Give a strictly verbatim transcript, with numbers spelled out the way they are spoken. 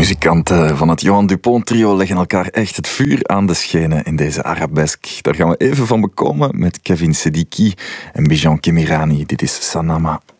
muzikanten van het Johan Dupont trio leggen elkaar echt het vuur aan de schenen in deze arabesk. Daar gaan we even van bekomen met Kevin Sediki en Bijan Kemirani. Dit is Sanama.